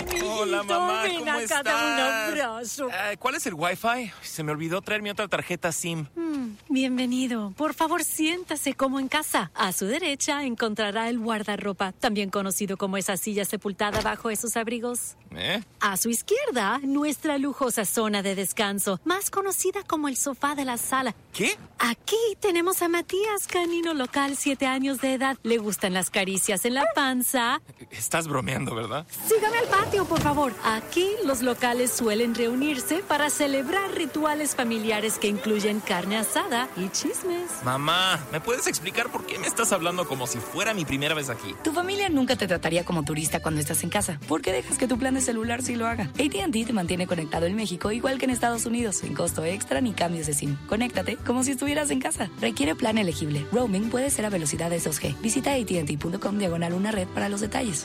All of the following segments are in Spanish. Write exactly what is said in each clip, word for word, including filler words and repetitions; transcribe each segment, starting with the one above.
mijito. Hola, mamá, Ven ¿cómo acá, estás? dame un abrazo. Uh, ¿Cuál es el Wi-Fi? Se me olvidó traer mi otra tarjeta SIM. Mm, bienvenido. Por favor, siéntase como en casa. A su derecha encontrará el guardarropa, también conocido como esa silla sepultada bajo esos abrigos. ¿Eh? A su izquierda, nuestra lujosa zona de descanso, más conocida como el sofá de la sala. ¿Qué? Aquí tenemos a Matías, canino local, siete años de edad. Le gustan las caricias en la panza. Estás bromeando, ¿verdad? Sígame al patio, por favor. Aquí los locales suelen reunirse para celebrar rituales familiares que incluyen carne asada y chismes. Mamá, ¿me puedes explicar por qué me estás hablando como si fuera mi primera vez aquí? Tu familia nunca te trataría como turista cuando estás en casa. ¿Por qué dejas que tu plan de celular sí lo haga? A T and T te mantiene conectado en México igual que en Estados Unidos, sin costo extra ni cambios de SIM. Conéctate como si estuvieras en casa. Requiere plan elegible. Roaming puede ser a velocidades dos G. Visita A T and T punto com diagonal una red para los detalles.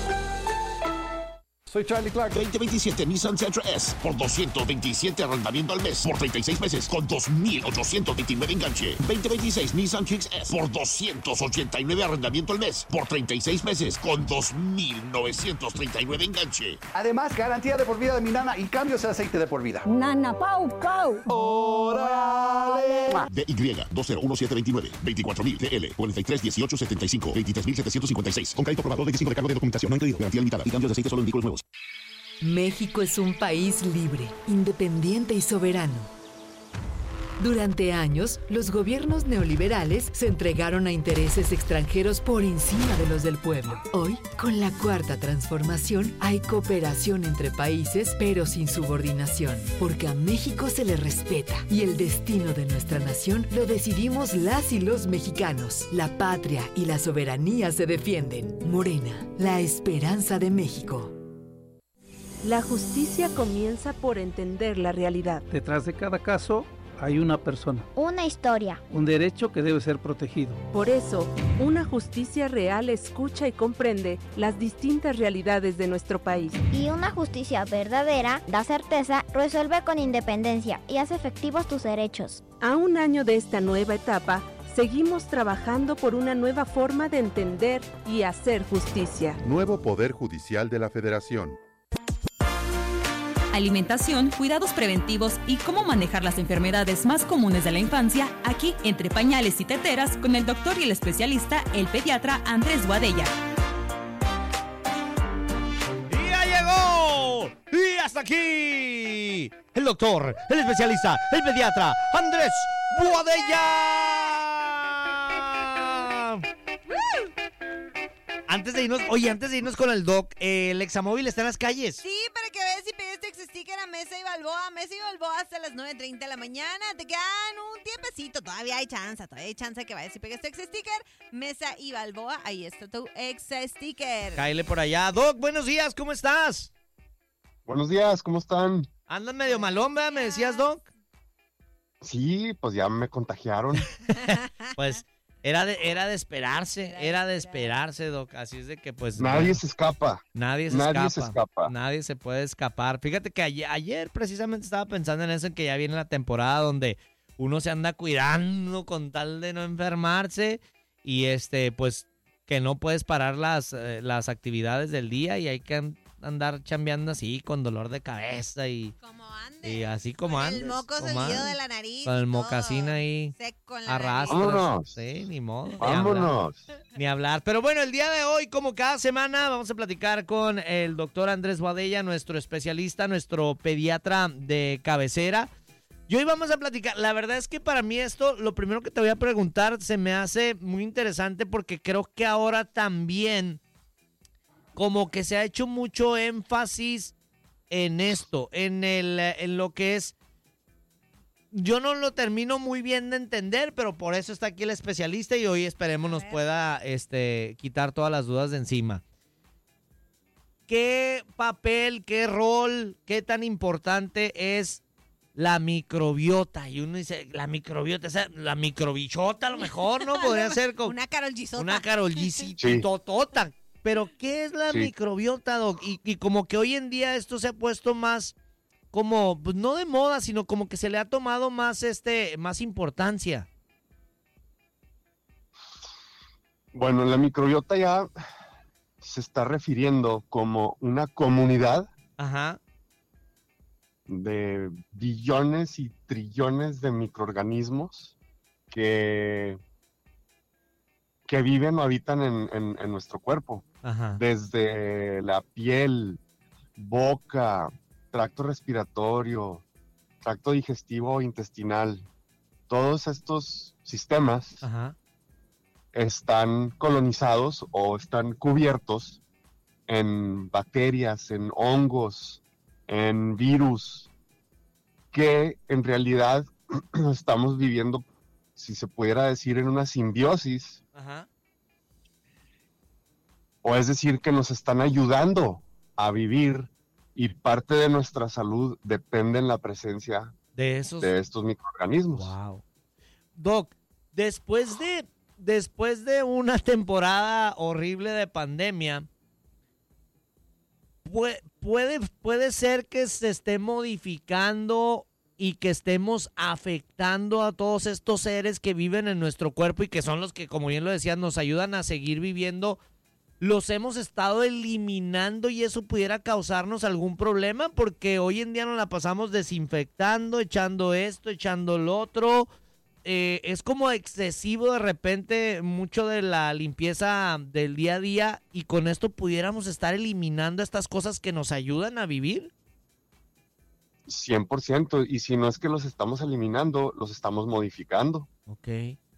Soy Charlie Clark. veinte veintisiete Nissan Sentra S por doscientos veintisiete arrendamiento al mes por treinta y seis meses con dos mil ochocientos veintinueve enganche. veinte veintiséis Nissan Kicks S por doscientos ochenta y nueve arrendamiento al mes por treinta y seis meses con dos mil novecientos treinta y nueve enganche. Además, garantía de por vida de mi nana y cambios de aceite de por vida. Nana Pau Pau. ¡Órale! D Y dos cero uno siete dos nueve veinticuatro mil T L cuarenta y tres dieciocho setenta y cinco veintitrés mil setecientos cincuenta y seis con crédito aprobado veinticinco de cargo de documentación no incluido garantía limitada y cambios de aceite solo en vehículos nuevos. México es un país libre, independiente y soberano. Durante años, los gobiernos neoliberales se entregaron a intereses extranjeros por encima de los del pueblo. Hoy, con la Cuarta Transformación, hay cooperación entre países, pero sin subordinación, porque a México se le respeta y el destino de nuestra nación lo decidimos las y los mexicanos. La patria y la soberanía se defienden. Morena, la esperanza de México. La justicia comienza por entender la realidad. Detrás de cada caso hay una persona. Una historia. Un derecho que debe ser protegido. Por eso, una justicia real escucha y comprende las distintas realidades de nuestro país. Y una justicia verdadera da certeza, resuelve con independencia y hace efectivos tus derechos. A un año de esta nueva etapa, seguimos trabajando por una nueva forma de entender y hacer justicia. Nuevo Poder Judicial de la Federación. Alimentación, cuidados preventivos y cómo manejar las enfermedades más comunes de la infancia, aquí entre pañales y teteras con el doctor y el especialista, el pediatra Andrés Boadella. ¡Y ya llegó! ¡Y hasta aquí! El doctor, el especialista, el pediatra Andrés Boadella. Antes de irnos, oye, antes de irnos con el doc, eh, el Examóvil está en las calles. Sí, para que veas si pediste ex sticker a Mesa y Balboa. Mesa y Balboa hasta las nueve treinta de la mañana. Te quedan un tiempecito, todavía hay chance, todavía hay chance que vayas y pegues tu ex sticker. Mesa y Balboa, ahí está tu ex sticker. Cáele por allá. Doc, buenos días, ¿cómo estás? Buenos días, ¿cómo están? Andas medio malón, ¿verdad? ¿Me decías, Doc? Sí, pues ya me contagiaron. Pues... Era de, era de esperarse, era de esperarse, Doc. Así es de que, pues... Nadie bueno, se escapa. Nadie se nadie escapa. se escapa. Nadie se puede escapar. Fíjate que ayer, ayer precisamente estaba pensando en eso, en que ya viene la temporada donde uno se anda cuidando con tal de no enfermarse y, este, pues, que no puedes parar las, eh, las actividades del día y hay que andar chambeando así con dolor de cabeza y... Como ande. Y así como andes. El moco salido de la nariz. Con el mocasín ahí. Seco en la arrastras. Vámonos. Sí, ni modo. Vámonos. Ni hablar, ni hablar. Pero bueno, el día de hoy, como cada semana, vamos a platicar con el doctor Andrés Boadella, nuestro especialista, nuestro pediatra de cabecera. Y hoy vamos a platicar. La verdad es que para mí esto, lo primero que te voy a preguntar, se me hace muy interesante porque creo que ahora también como que se ha hecho mucho énfasis en esto, en el, en lo que es, yo no lo termino muy bien de entender, pero por eso está aquí el especialista y hoy esperemos nos pueda este, quitar todas las dudas de encima. ¿Qué papel, qué rol, qué tan importante es la microbiota? Y uno dice, la microbiota, o sea, la microbichota a lo mejor, ¿no? Podría ser como... Una Karol G. Una Karol G. Totota. Pero, ¿qué es la sí. microbiota, Doc? Y, y como que hoy en día esto se ha puesto más, como, pues no de moda, sino como que se le ha tomado más, este, más importancia. Bueno, la microbiota ya se está refiriendo como una comunidad Ajá. de billones y trillones de microorganismos que, que viven o habitan en, en, en nuestro cuerpo. Ajá. Desde la piel, boca, tracto respiratorio, tracto digestivo o intestinal. Todos estos sistemas Ajá. están colonizados o están cubiertos en bacterias, en hongos, en virus, que en realidad estamos viviendo, si se pudiera decir, en una simbiosis. Ajá. O es decir, que nos están ayudando a vivir y parte de nuestra salud depende en la presencia de, esos... de estos microorganismos. Wow. Doc, después de, después de una temporada horrible de pandemia, puede, puede, puede ser que se esté modificando y que estemos afectando a todos estos seres que viven en nuestro cuerpo y que son los que, como bien lo decías, nos ayudan a seguir viviendo. Los hemos estado eliminando y eso pudiera causarnos algún problema, porque hoy en día nos la pasamos desinfectando, echando esto, echando lo otro. Eh, es como excesivo de repente mucho de la limpieza del día a día, y con esto pudiéramos estar eliminando estas cosas que nos ayudan a vivir. cien por ciento, y si no es que los estamos eliminando, los estamos modificando. Ok.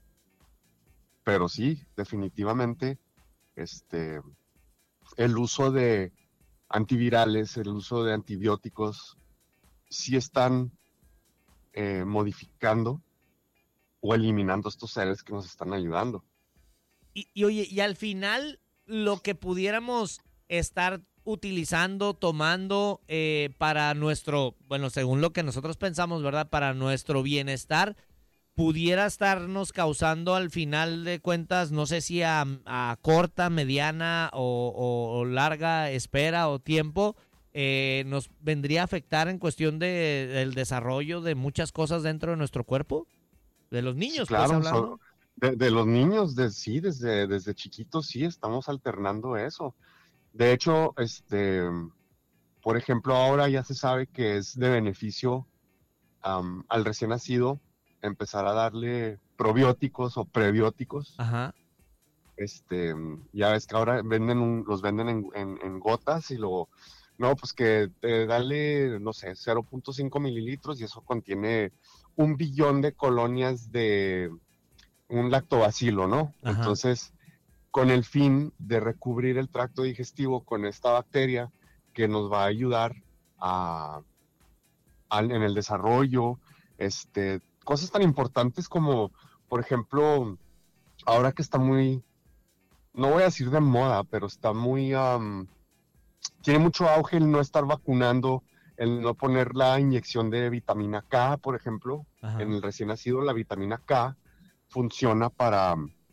Pero sí, definitivamente, este, el uso de antivirales, el uso de antibióticos, sí están eh, modificando o eliminando estos seres que nos están ayudando. Y, y oye, y al final, lo que pudiéramos estar utilizando, tomando eh, para nuestro, bueno, según lo que nosotros pensamos, ¿verdad? Para nuestro bienestar, pudiera estarnos causando al final de cuentas, no sé si a, a corta, mediana o, o, o larga espera o tiempo, eh, nos vendría a afectar en cuestión de, del desarrollo de muchas cosas dentro de nuestro cuerpo, de los niños, sí, claro, pues, hablando. So, de, de los niños, de, sí, desde, desde chiquitos sí estamos alternando eso. De hecho, este, por ejemplo, ahora ya se sabe que es de beneficio um, al recién nacido empezar a darle probióticos o prebióticos. Ajá. Este, ya ves que ahora venden un, los venden en, en, en gotas y luego, no, pues que te dale, no sé, cero punto cinco mililitros y eso contiene un billón de colonias de un lactobacilo, ¿no? Ajá. Entonces, con el fin de recubrir el tracto digestivo con esta bacteria que nos va a ayudar a, a en el desarrollo, este, cosas tan importantes como, por ejemplo, ahora que está muy, no voy a decir de moda, pero está muy, um, tiene mucho auge el no estar vacunando, el no poner la inyección de vitamina K, por ejemplo. Ajá. En el recién nacido, la vitamina K funciona para,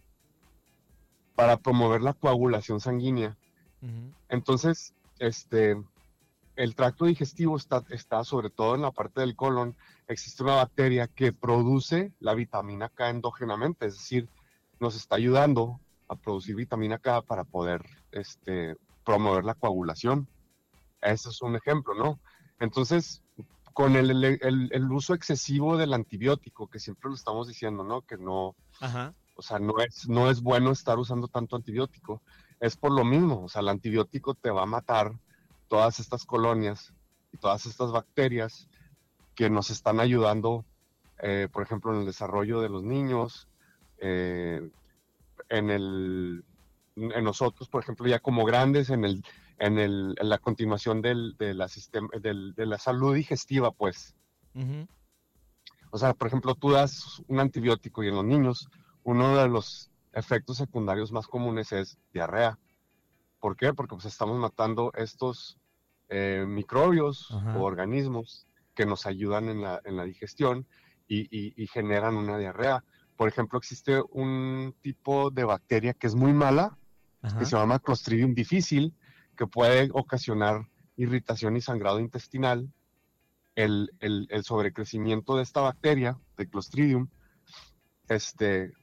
para promover la coagulación sanguínea. Uh-huh. Entonces, este, el tracto digestivo está, está sobre todo en la parte del colon. Existe una bacteria que produce la vitamina K endógenamente, es decir, nos está ayudando a producir vitamina K para poder este, promover la coagulación. Ese es un ejemplo, ¿no? Entonces, con el, el, el uso excesivo del antibiótico, que siempre lo estamos diciendo, ¿no? Que no, Ajá. O sea, no es, no es bueno estar usando tanto antibiótico. Es por lo mismo, o sea, el antibiótico te va a matar todas estas colonias y todas estas bacterias que nos están ayudando, eh, por ejemplo, en el desarrollo de los niños, eh, en, el, en nosotros, por ejemplo, ya como grandes, en, el, en, el, en la continuación del, de, la sistema, del, de la salud digestiva, pues. Uh-huh. O sea, por ejemplo, tú das un antibiótico y en los niños, uno de los efectos secundarios más comunes es diarrea. ¿Por qué? Porque pues estamos matando estos eh, microbios Ajá. o organismos que nos ayudan en la, en la digestión y, y, y generan una diarrea. Por ejemplo, existe un tipo de bacteria que es muy mala, Ajá. que se llama Clostridium difficile, que puede ocasionar irritación y sangrado intestinal. El, el, el sobrecrecimiento de esta bacteria, de Clostridium, este,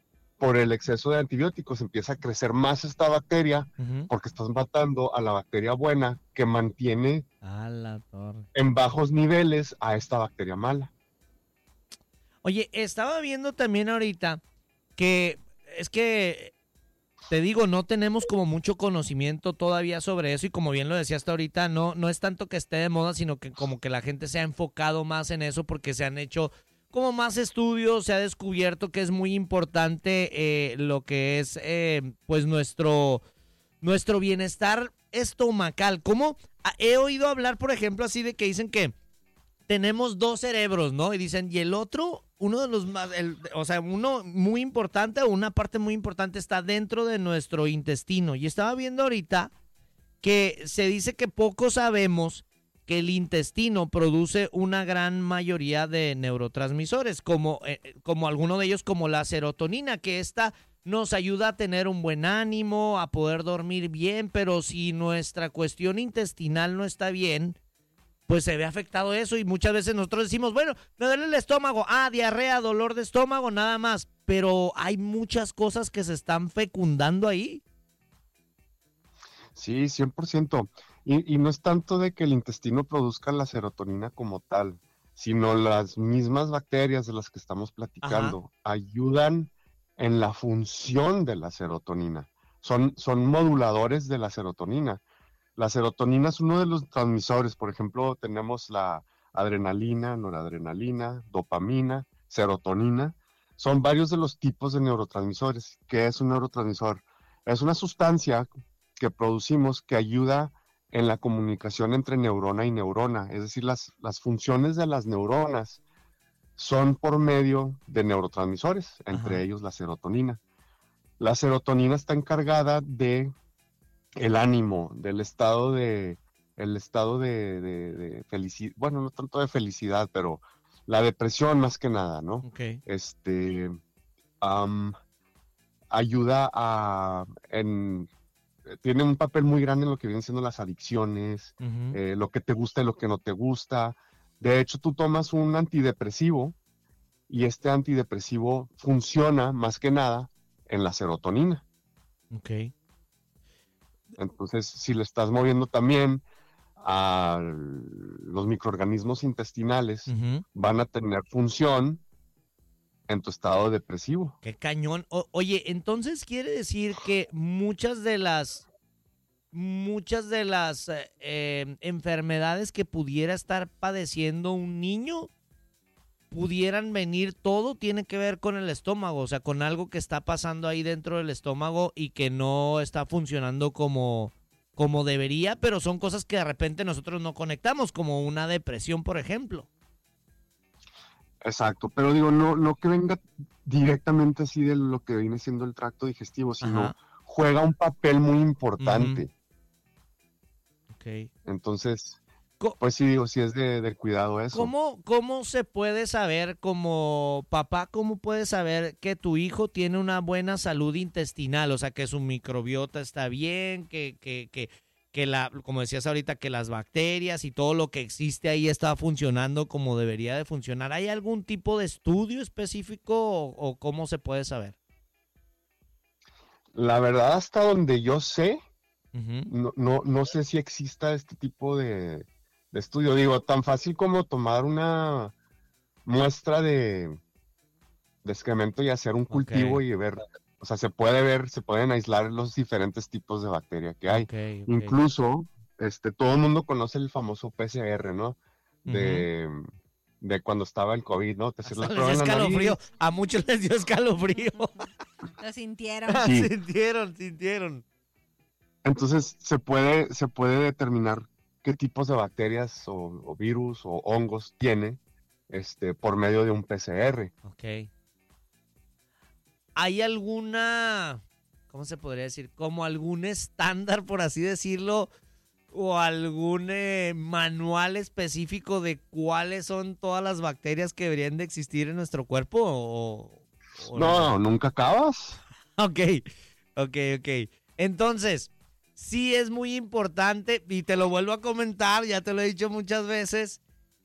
por el exceso de antibióticos empieza a crecer más esta bacteria, Ujú. porque estás matando a la bacteria buena que mantiene A la torre. en bajos niveles a esta bacteria mala. Oye, estaba viendo también ahorita que es que, te digo, no tenemos como mucho conocimiento todavía sobre eso y como bien lo decía hasta ahorita, no, no es tanto que esté de moda, sino que como que la gente se ha enfocado más en eso porque se han hecho como más estudios, se ha descubierto que es muy importante eh, lo que es eh, pues nuestro, nuestro bienestar estomacal. ¿Cómo? Ah, He oído hablar, por ejemplo, así de que dicen que tenemos dos cerebros, ¿no? Y dicen, y el otro, uno de los más, el- o sea, uno muy importante o una parte muy importante está dentro de nuestro intestino. Y estaba viendo ahorita que se dice que poco sabemos que el intestino produce una gran mayoría de neurotransmisores, como, eh, como alguno de ellos como la serotonina, que esta nos ayuda a tener un buen ánimo, a poder dormir bien, pero si nuestra cuestión intestinal no está bien, pues se ve afectado eso y muchas veces nosotros decimos, bueno, me duele el estómago, ah, diarrea, dolor de estómago, nada más, pero hay muchas cosas que se están fecundando ahí. Sí, cien por ciento. Y, y no es tanto de que el intestino produzca la serotonina como tal, sino las mismas bacterias de las que estamos platicando ayudan en la función de la serotonina. Son, son moduladores de la serotonina. La serotonina es uno de los transmisores. Por ejemplo, tenemos la adrenalina, noradrenalina, dopamina, serotonina. Son varios de los tipos de neurotransmisores. ¿Qué es un neurotransmisor? Es una sustancia que producimos que ayuda en la comunicación entre neurona y neurona. Es decir, las, las funciones de las neuronas son por medio de neurotransmisores, entre Ajá. ellos la serotonina. La serotonina está encargada de el ánimo, del estado de, el estado de, de, de felicidad, bueno, no tanto de felicidad, pero la depresión más que nada, ¿no? Ok. Este, am, ayuda a, en, tiene un papel muy grande en lo que vienen siendo las adicciones, Ujú. eh, lo que te gusta y lo que no te gusta. De hecho, tú tomas un antidepresivo y este antidepresivo funciona más que nada en la serotonina. Ok. Entonces, si le estás moviendo también a los microorganismos intestinales, Ujú. van a tener función en tu estado depresivo. Qué cañón. O- oye, entonces quiere decir que muchas de las muchas de las eh, eh, enfermedades que pudiera estar padeciendo un niño pudieran venir, todo tiene que ver con el estómago, o sea, con algo que está pasando ahí dentro del estómago y que no está funcionando como, como debería, pero son cosas que de repente nosotros no conectamos, como una depresión, por ejemplo. Exacto, pero digo, no, no que venga directamente así de lo que viene siendo el tracto digestivo, sino Ajá. juega un papel muy importante. Ok. Entonces, pues sí, digo, sí es de, de cuidado eso. ¿Cómo, ¿Cómo se puede saber como papá, cómo puedes saber que tu hijo tiene una buena salud intestinal? O sea, que su microbiota está bien, que, que, que, que la, como decías ahorita, que las bacterias y todo lo que existe ahí está funcionando como debería de funcionar. ¿Hay algún tipo de estudio específico o, o cómo se puede saber? La verdad, hasta donde yo sé, Ujú. no, no, no sé si exista este tipo de, de estudio. Digo, tan fácil como tomar una muestra de, de excremento y hacer un cultivo Ok. y ver, o sea, se puede ver, se pueden aislar los diferentes tipos de bacteria que hay. Ok, ok. Incluso, este, todo el mundo conoce el famoso P C R, ¿no? De, de cuando estaba el COVID, ¿no? Te hacías la Les prueba dio en la nariz. escalofrío. A muchos les dio escalofrío. Lo sintieron. Sí. Sintieron, sintieron. Entonces se puede, se puede determinar qué tipos de bacterias o, o virus o hongos tiene este, por medio de un P C R. Ok. ¿Hay alguna, cómo se podría decir, como algún estándar, por así decirlo, o algún eh, manual específico de cuáles son todas las bacterias que deberían de existir en nuestro cuerpo? O, o No, nunca acabas. Ok, ok, ok. Entonces, sí es muy importante, y te lo vuelvo a comentar, ya te lo he dicho muchas veces,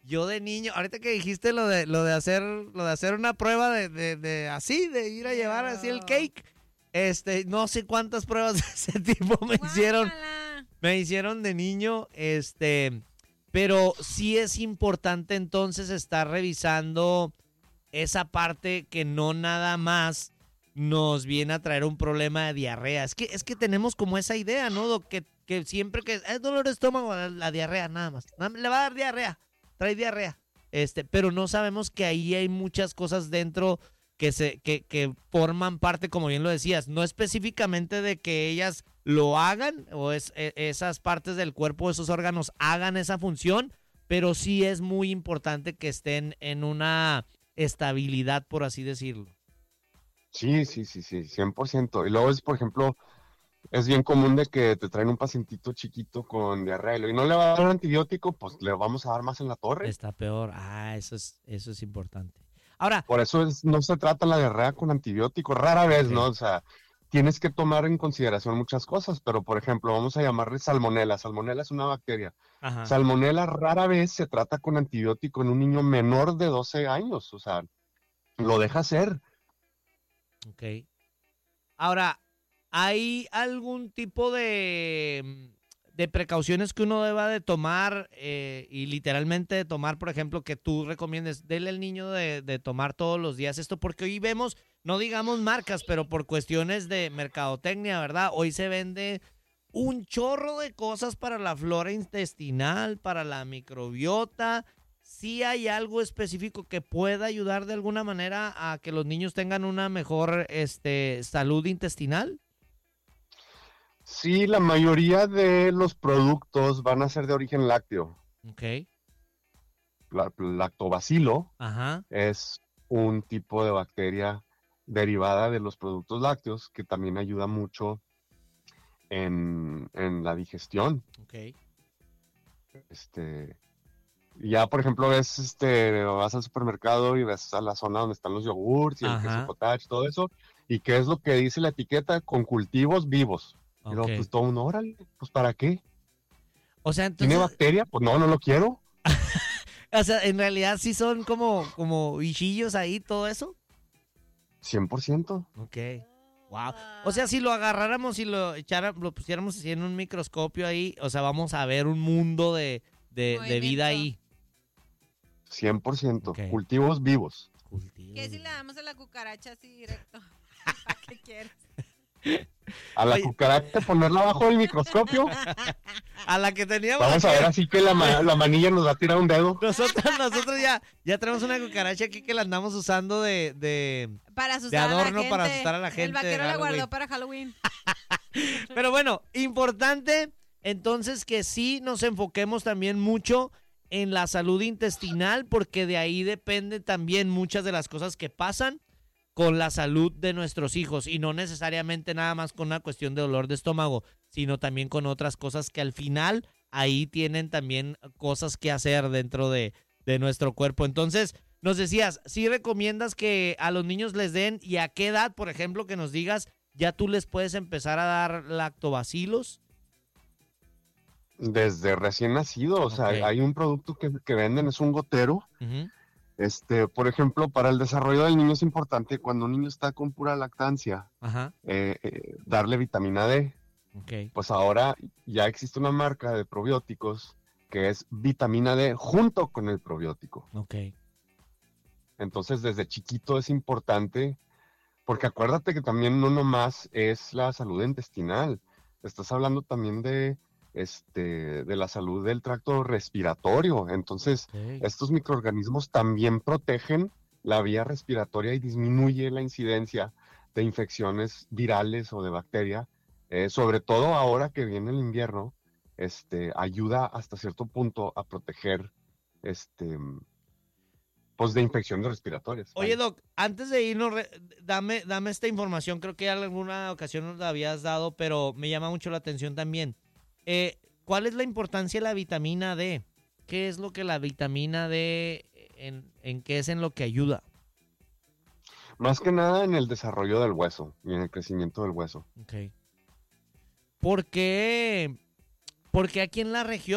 Yo de niño, ahorita que dijiste lo de lo de hacer lo de hacer una prueba de, de, de así, de ir a llevar así el cake, este, no sé cuántas pruebas de ese tipo me hicieron, me hicieron de niño, este, pero sí es importante entonces estar revisando esa parte que no nada más nos viene a traer un problema de diarrea. Es que es que tenemos como esa idea, ¿no? Doc? Que, que siempre que es dolor de estómago, la, la diarrea nada más, le va a dar diarrea. Trae diarrea, este, pero no sabemos que ahí hay muchas cosas dentro que se que, que forman parte, como bien lo decías, no específicamente de que ellas lo hagan o es, e, esas partes del cuerpo, esos órganos hagan esa función, pero sí es muy importante que estén en una estabilidad, por así decirlo. Sí, sí, sí, sí, cien por ciento. Y luego es, por ejemplo, es bien común de que te traen un pacientito chiquito con diarrea y no le va a dar un antibiótico, pues le vamos a dar más en la torre. Está peor. Ah, eso es, eso es importante. Ahora. Por eso es, no se trata la diarrea con antibióticos, rara vez, sí. ¿No? O sea, tienes que tomar en consideración muchas cosas, pero por ejemplo, vamos a llamarle salmonela. Salmonela es una bacteria. Ajá. Salmonela rara vez se trata con antibiótico en un niño menor de doce años, o sea, lo deja hacer. Ok. Ahora, ¿hay algún tipo de, de precauciones que uno deba de tomar eh, y literalmente de tomar, por ejemplo, que tú recomiendes, dele al niño de, de tomar todos los días esto? Porque hoy vemos, no digamos marcas, pero por cuestiones de mercadotecnia, ¿verdad? Hoy se vende un chorro de cosas para la flora intestinal, para la microbiota. ¿Sí hay algo específico que pueda ayudar de alguna manera a que los niños tengan una mejor este, salud intestinal? Sí, la mayoría de los productos van a ser de origen lácteo. Ok. La, lactobacilo Ajá. es un tipo de bacteria derivada de los productos lácteos que también ayuda mucho en, en la digestión. Ok. Este, ya, por ejemplo, ves, este, vas al supermercado y ves a la zona donde están los yogurts y el Ajá. queso cottage, todo eso, y qué es lo que dice la etiqueta, con cultivos vivos. Y luego, Ok. pues todo uno, órale, pues ¿para qué? O sea, entonces, ¿Tiene bacteria? Pues no, no lo quiero. o sea, en realidad sí son como, como bichillos ahí, todo eso. cien por ciento. Ok. Wow. O sea, si lo agarráramos y lo echáramos, lo pusiéramos así en un microscopio ahí, o sea, vamos a ver un mundo de, de, de vida ahí. cien por ciento. Ok. Cultivos vivos. ¿Qué si le damos a la cucaracha así directo? ¿Para qué quieres? A la Oye. cucaracha ponerla bajo el microscopio. A la que teníamos. Vamos a aquí. ver así que la, ma- la manilla nos va a tirar un dedo. Nosotros, nosotros ya, ya tenemos una cucaracha aquí que la andamos usando de, de, Para de asustar a la adorno gente. para asustar a la gente. El vaquero de la guardó Halloween. para Halloween. Pero bueno, importante entonces que sí nos enfoquemos también mucho en la salud intestinal, porque de ahí depende también muchas de las cosas que pasan con la salud de nuestros hijos, y no necesariamente nada más con una cuestión de dolor de estómago, sino también con otras cosas que al final ahí tienen también cosas que hacer dentro de, de nuestro cuerpo. Entonces, nos decías, ¿sí recomiendas que a los niños les den, y a qué edad, por ejemplo, que nos digas, ya tú les puedes empezar a dar lactobacilos? Desde recién nacido, o sea, Ok. hay un producto que, que venden, es un gotero. Ujú. Este, por ejemplo, para el desarrollo del niño es importante cuando un niño está con pura lactancia, Ajá. eh, eh, darle vitamina D. Ok. Pues ahora ya existe una marca de probióticos que es vitamina D junto con el probiótico. Ok. Entonces, desde chiquito es importante, porque acuérdate que también no nomás es la salud intestinal, estás hablando también de, este, de la salud del tracto respiratorio. Entonces, Ok. estos microorganismos también protegen la vía respiratoria y disminuye la incidencia de infecciones virales o de bacteria. Eh, sobre todo ahora que viene el invierno, este, ayuda hasta cierto punto a proteger, este, pues de infecciones respiratorias. Oye, Doc, antes de irnos, re- dame, dame esta información. Creo que ya en alguna ocasión nos la habías dado, pero me llama mucho la atención también. Eh, ¿Cuál es la importancia de la vitamina D? ¿Qué es lo que la vitamina D, en, en qué es en lo que ayuda? Más que nada en el desarrollo del hueso y en el crecimiento del hueso. Ok. ¿Por qué? Porque aquí en la región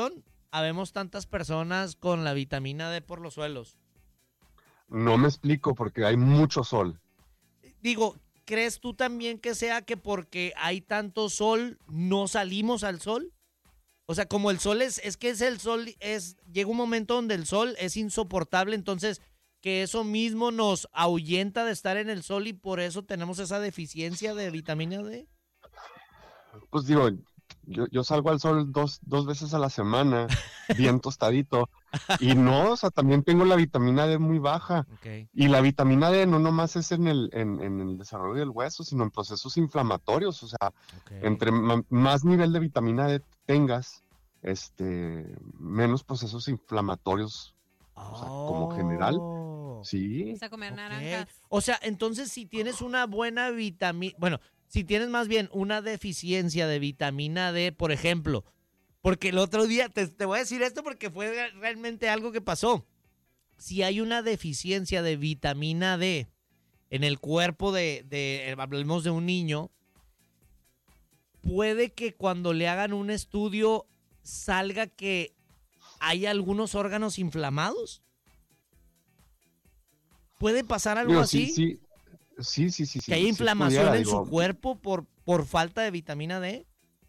habemos tantas personas con la vitamina D por los suelos? No me explico, porque hay mucho sol. Digo, ¿crees tú también que sea que porque hay tanto sol no salimos al sol? O sea, como el sol es, es que es el sol, es, llega un momento donde el sol es insoportable, entonces que eso mismo nos ahuyenta de estar en el sol y por eso tenemos esa deficiencia de vitamina D. Pues digo, yo, yo salgo al sol dos, dos veces a la semana, bien tostadito, y no, o sea, también tengo la vitamina D muy baja. Okay. Y la vitamina D no nomás es en el, en, en el desarrollo del hueso, sino en procesos inflamatorios. O sea, okay. entre ma- más nivel de vitamina D tengas, este, menos procesos inflamatorios, oh. o sea, como general. Sí. Vamos a comer Okay. naranjas. O sea, entonces si tienes una buena vitamina, bueno, si tienes más bien una deficiencia de vitamina D, por ejemplo, porque el otro día, te, te voy a decir esto porque fue realmente algo que pasó. Si hay una deficiencia de vitamina D en el cuerpo de, de hablemos de un niño, puede que cuando le hagan un estudio salga que hay algunos órganos inflamados. ¿Puede pasar algo Digo, así? Sí, sí, sí, sí, sí. ¿Que hay sí inflamación pudiera, en digo, su cuerpo por, por falta de vitamina D?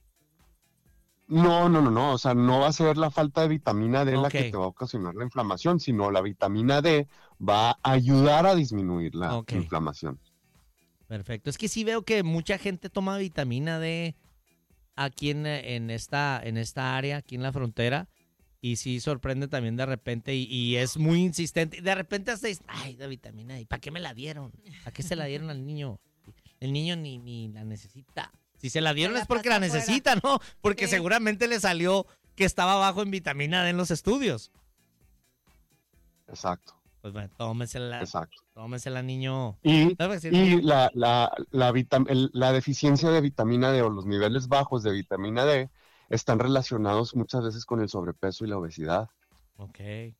No, no, no, no, o sea, no va a ser la falta de vitamina D la Ok. que te va a ocasionar la inflamación, sino la vitamina D va a ayudar a disminuir la Ok. inflamación. Perfecto. Es que sí veo que mucha gente toma vitamina D aquí en, en, esta, en esta área, aquí en la frontera, y sí sorprende también de repente, y, y es muy insistente. Y de repente hasta dices, ay, la vitamina D, ¿para qué me la dieron? ¿Para qué se la dieron al niño? El niño ni, ni la necesita. Si se la dieron Se la es porque la pasó afuera. necesita, ¿no? Porque Sí. seguramente le salió que estaba bajo en vitamina D en los estudios. Exacto, Pues bueno, tómesela, exacto. tómesela, niño. Y, ¿Sabes? y la, la, la, vitam- el- la deficiencia de vitamina D o los niveles bajos de vitamina D están relacionados muchas veces con el sobrepeso y la obesidad. Ok.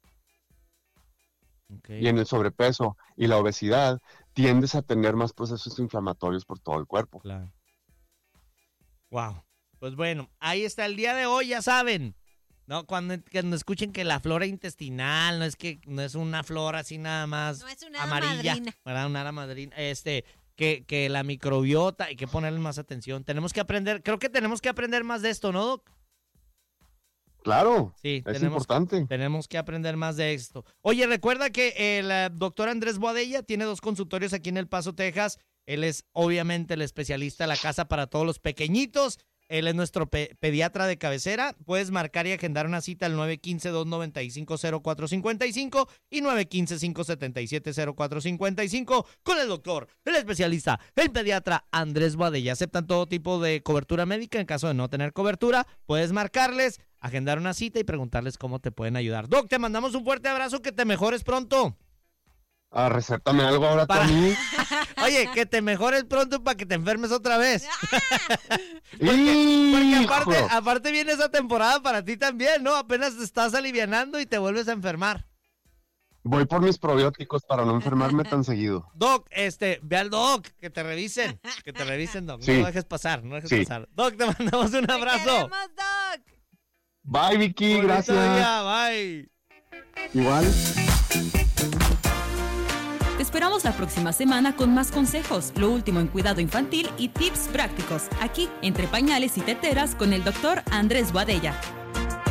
Ok. Y en el sobrepeso y la obesidad tiendes a tener más procesos inflamatorios por todo el cuerpo. Claro. Wow. Pues bueno, ahí está el día de hoy, ya saben. No, cuando, cuando escuchen que la flora intestinal no es que no es una flora así nada más No es una hada amarilla, madrina. ¿verdad? Una hada madrina. Este, que, que la microbiota, hay que ponerle más atención. Tenemos que aprender, creo que tenemos que aprender más de esto, ¿no, Doc? Claro, Sí, es tenemos, importante. tenemos que aprender más de esto. Oye, recuerda que el eh, doctor Andrés Boadella tiene dos consultorios aquí en El Paso, Texas. Él es obviamente el especialista de la casa para todos los pequeñitos. Él es nuestro pe- pediatra de cabecera. Puedes marcar y agendar una cita al nueve uno cinco, dos nueve cinco, cero cuatro cinco cinco y nueve uno cinco, cinco siete siete, cero cuatro cinco cinco con el doctor, el especialista, el pediatra Andrés Boadella. Aceptan todo tipo de cobertura médica. En caso de no tener cobertura, puedes marcarles, agendar una cita y preguntarles cómo te pueden ayudar. Doc, te mandamos un fuerte abrazo, que te mejores pronto. Ah, recétame algo ahora Para- tú a mí. Oye, que te mejores pronto para que te enfermes otra vez. Porque Hijo. aparte, aparte viene esa temporada para ti también, ¿no? Apenas te estás alivianando y te vuelves a enfermar. Voy por mis probióticos para no enfermarme tan seguido. Doc, este, ve al doc, que te revisen, que te revisen, Doc. Sí. No lo dejes pasar, no dejes Sí. pasar. Doc, te mandamos un abrazo. ¡Queremos, Doc! Bye, Vicky, Bonito gracias. día, bye. Igual. Te esperamos la próxima semana con más consejos, lo último en cuidado infantil y tips prácticos, aquí entre pañales y teteras con el doctor Andrés Boadella.